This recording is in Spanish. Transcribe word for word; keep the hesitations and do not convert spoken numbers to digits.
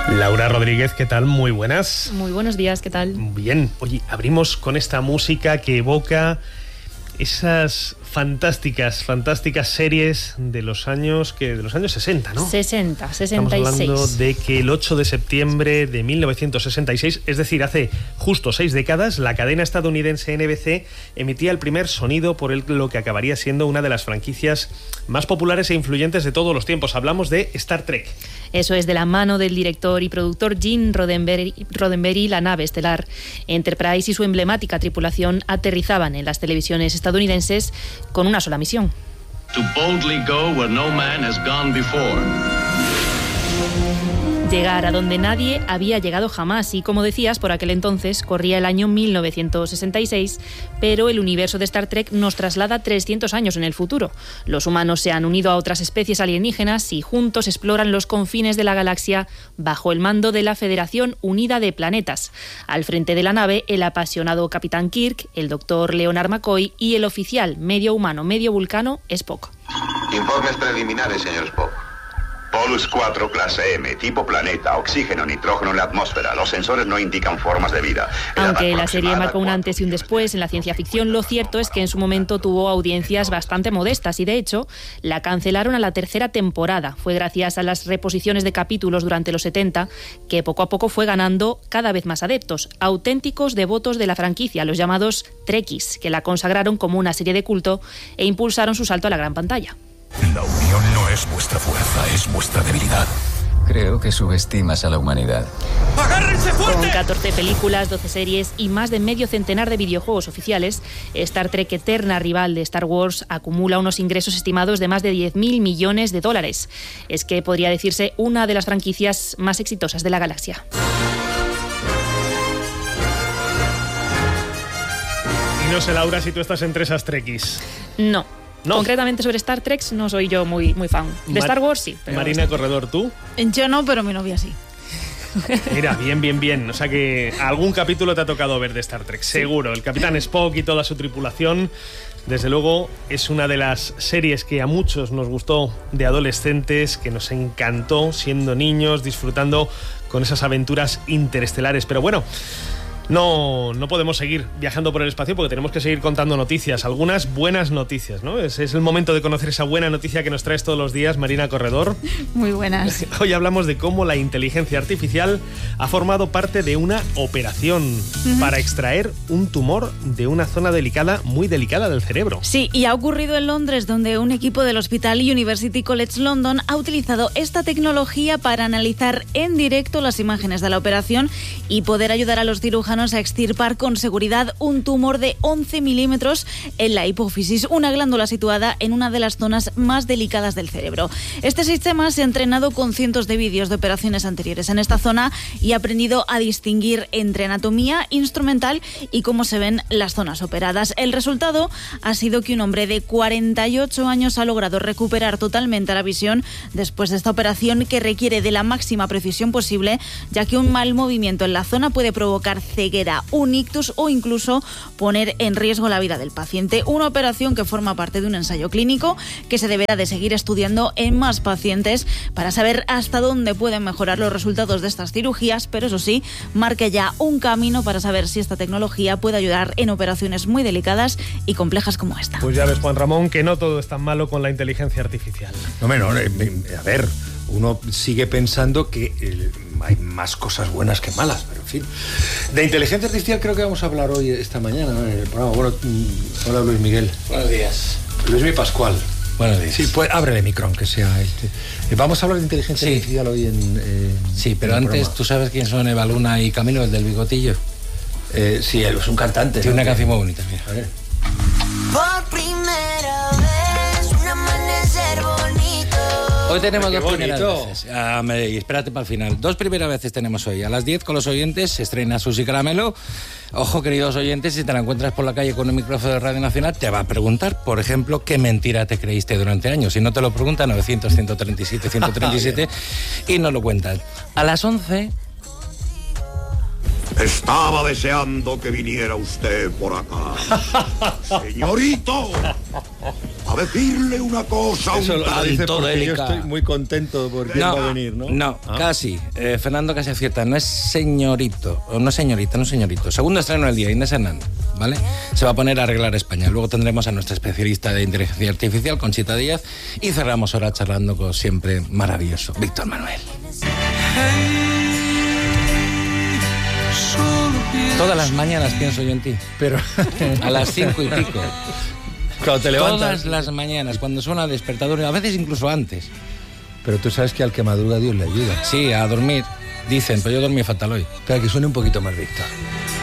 Laura Rodríguez, ¿qué tal? Muy buenas. Muy buenos días, ¿qué tal? Bien, oye, abrimos con esta música que evoca esas fantásticas, fantásticas series de los años que de los años sesenta, ¿no? sesenta, sesenta y seis. Estamos hablando de que el ocho de septiembre de mil novecientos sesenta y seis, es decir, hace justo seis décadas, la cadena estadounidense N B C emitía el primer sonido por el, lo que acabaría siendo una de las franquicias más populares e influyentes de todos los tiempos. Hablamos de Star Trek. Eso es, de la mano del director y productor Gene Roddenberry, Roddenberry, la nave estelar Enterprise y su emblemática tripulación aterrizaban en las televisiones estadounidenses con una sola misión. To boldly go where no man has gone before. Llegar a donde nadie había llegado jamás y, como decías, por aquel entonces corría el año mil novecientos sesenta y seis, pero el universo de Star Trek nos traslada trescientos años en el futuro. Los humanos se han unido a otras especies alienígenas y juntos exploran los confines de la galaxia bajo el mando de la Federación Unida de Planetas. Al frente de la nave, el apasionado Capitán Kirk, el doctor Leonard McCoy y el oficial medio humano, medio vulcano, Spock. Informes preliminares, señor Spock. Polus cuatro, clase M, tipo planeta, oxígeno, nitrógeno en la atmósfera. Los sensores no indican formas de vida. Aunque la serie marcó un antes y un después en la ciencia ficción, lo cierto es que en su momento tuvo audiencias bastante modestas y, de hecho, la cancelaron a la tercera temporada. Fue gracias a las reposiciones de capítulos durante los setenta que poco a poco fue ganando cada vez más adeptos, auténticos devotos de la franquicia, los llamados Trekkies, que la consagraron como una serie de culto e impulsaron su salto a la gran pantalla. La unión no es vuestra fuerza, es vuestra debilidad. Creo que subestimas a la humanidad. ¡Agárrense fuerte! Con catorce películas, doce series y más de medio centenar de videojuegos oficiales, Star Trek, eterna rival de Star Wars, acumula unos ingresos estimados de más de diez mil millones de dólares. Es que podría decirse una de las franquicias más exitosas de la galaxia. Y no sé, Laura, si tú estás entre esas Trekkies. No. No. Concretamente sobre Star Trek no soy yo muy, muy fan. De Mar- Star Wars sí. Pero Marina Star... Corredor, ¿tú? Yo no, pero mi novia sí. Mira, bien, bien, bien. O sea que algún capítulo te ha tocado ver de Star Trek, seguro. El Capitán Spock y toda su tripulación, desde luego, es una de las series que a muchos nos gustó de adolescentes, que nos encantó siendo niños, disfrutando con esas aventuras interestelares. Pero bueno, No, no podemos seguir viajando por el espacio porque tenemos que seguir contando noticias, algunas buenas noticias, ¿no? Es, es el momento de conocer esa buena noticia que nos traes todos los días, Marina Corredor. Muy buenas. Hoy hablamos de cómo la inteligencia artificial ha formado parte de una operación uh-huh. para extraer un tumor de una zona delicada, muy delicada del cerebro. Sí, y ha ocurrido en Londres, donde un equipo del Hospital University College London ha utilizado esta tecnología para analizar en directo las imágenes de la operación y poder ayudar a los cirujanos a extirpar con seguridad un tumor de once milímetros en la hipófisis, una glándula situada en una de las zonas más delicadas del cerebro. Este sistema se ha entrenado con cientos de vídeos de operaciones anteriores en esta zona y ha aprendido a distinguir entre anatomía instrumental y cómo se ven las zonas operadas. El resultado ha sido que un hombre de cuarenta y ocho años ha logrado recuperar totalmente la visión después de esta operación, que requiere de la máxima precisión posible, ya que un mal movimiento en la zona puede provocar ceguera, un ictus o incluso poner en riesgo la vida del paciente. Una operación que forma parte de un ensayo clínico que se deberá de seguir estudiando en más pacientes para saber hasta dónde pueden mejorar los resultados de estas cirugías, pero eso sí, marca ya un camino para saber si esta tecnología puede ayudar en operaciones muy delicadas y complejas como esta. Pues ya ves, Juan Ramón, que no todo es tan malo con la inteligencia artificial. No, no, no, a ver, uno sigue pensando que eh, hay más cosas buenas que malas, pero en fin. De inteligencia artificial creo que vamos a hablar hoy, esta mañana, ¿no? En el programa. Bueno, hola Luis Miguel. Buenos días. Luis Mi Pascual. Buenos días. Sí, pues ábrele micro, aunque sea este. Vamos a hablar de inteligencia sí. artificial hoy en. Eh, sí, pero en antes, ¿tú sabes quién son Eva Luna y Camilo, el del bigotillo? Eh, sí, él es un cantante. Tiene ¿no? una canción muy bonita, mira. A ver. Por primera vez, un amanecer bonito. Hoy tenemos Qué dos primeras bonito. veces. Ah, me, espérate para el final. Dos primeras veces tenemos hoy. A las diez con los oyentes se estrena Susi Caramelo. Ojo, queridos oyentes, si te la encuentras por la calle con un micrófono de Radio Nacional, te va a preguntar, por ejemplo, qué mentira te creíste durante años. Si no te lo pregunta, novecientos, ciento treinta y siete, ciento treinta y siete y nos lo cuentan. A las once... Estaba deseando que viniera usted por acá. Señorito, decirle una cosa Eso un lo lo dice tanto porque yo delicada. estoy muy contento porque No, él va a venir, ¿no? No, Ah. casi. Eh, Fernando casi acierta. No es señorito, o no es señorita, no es señorito. Segundo estreno del día, Inés Hernán, ¿vale? Se va a poner a arreglar España. Luego tendremos a nuestra especialista de inteligencia artificial, Conchita Díaz, y cerramos ahora charlando con siempre maravilloso Víctor Manuel. Todas las mañanas pienso yo en ti. Pero a las cinco y pico. Cuando te levantas. Todas las mañanas, cuando suena el despertador, a veces incluso antes. Pero tú sabes que al que madruga Dios le ayuda. Sí, a dormir. Dicen, pero yo dormí fatal hoy. Espera, que suene un poquito más, Víctor.